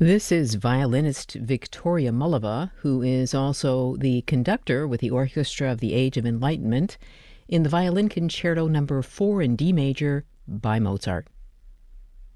This is violinist Victoria Mullava, who is also the conductor with the Orchestra of the Age of Enlightenment in the Violin Concerto No. 4 in D major by Mozart.